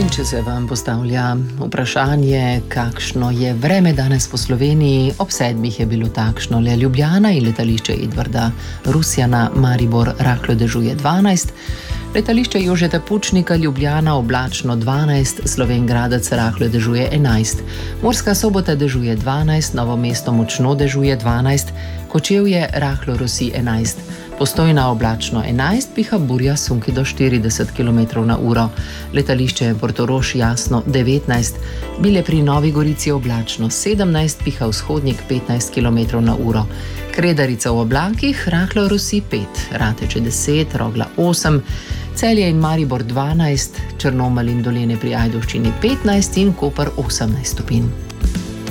In če se vam postavlja vprašanje, kakšno je vreme danes po Sloveniji, ob 7 je bilo takšno le Ljubljana in letališče Edvarda Rusjana, Maribor rahlo dežuje 12, letališče Jožeta Pučnika Ljubljana oblačno 12, Slovenj Gradec rahlo dežuje 11, Murska Sobota dežuje 12, Novo mesto močno dežuje 12, Kočevje rahlo rosi 11, Postojna oblačno 11, piha burja sunki do 40 km/h, letališče Portorož jasno 19, Bile pri Novi Gorici oblačno 17, piha vzhodnik 15 km/h, Kredarica v oblakih, rahlo rosi 5, Rateče 10, Rogla 8, Celje in Maribor 12, Črnomelj in Dolenje pri Ajdovščini 15 in Koper 18 stopinj.